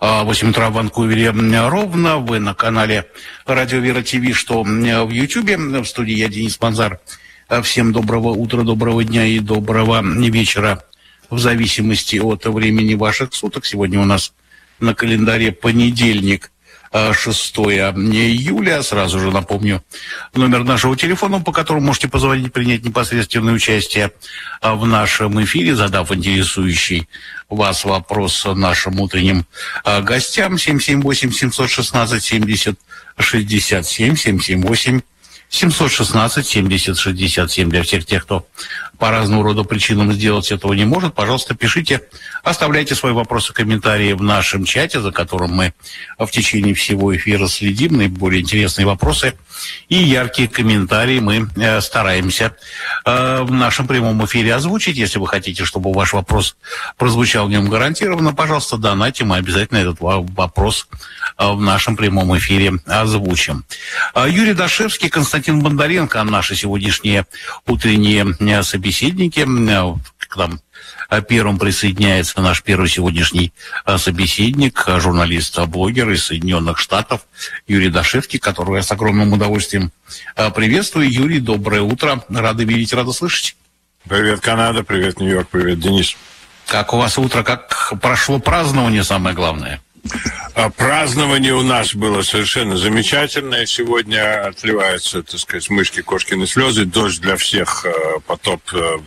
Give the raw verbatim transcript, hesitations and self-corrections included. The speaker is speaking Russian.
восемь утра в Ванкувере ровно. Вы на канале Радио Вера ТВ, что в Ютьюбе. В студии я, Денис Манзар. Всем доброго утра, доброго дня и доброго вечера, в зависимости от времени ваших суток. Сегодня у нас на календаре понедельник, шестое июля. Сразу же напомню номер нашего телефона, по которому можете позвонить, принять непосредственное участие в нашем эфире, задав интересующий вас вопрос нашим утренним гостям. семь семь восемь семь один шесть семьдесят шестьдесят семь, семь семь восемь семь один шесть семьдесят шестьдесят семь. Для всех тех, кто по разного рода причинам сделать этого не может, пожалуйста, пишите, оставляйте свои вопросы, комментарии в нашем чате, за которым мы в течение всего эфира следим. Наиболее интересные вопросы и яркие комментарии мы э, стараемся э, в нашем прямом эфире озвучить. Если вы хотите, чтобы ваш вопрос прозвучал в нем гарантированно, пожалуйста, донатьте, мы обязательно этот вопрос э, в нашем прямом эфире озвучим. Э, Юрий Дашевский, Константин Бондаренко, наши сегодняшние утренние э, собеседники. К нам первым присоединяется наш первый сегодняшний собеседник, журналист-блогер из Соединенных Штатов Юрий Дашевский, которого я с огромным удовольствием приветствую. Юрий, доброе утро. Рады видеть, рады слышать. Привет, Канада, привет, Нью-Йорк, привет, Денис. Как у вас утро, как прошло празднование, самое главное? Празднование у нас было совершенно замечательное. Сегодня отливаются, так сказать, мышки, кошкины слезы. Дождь для всех потоп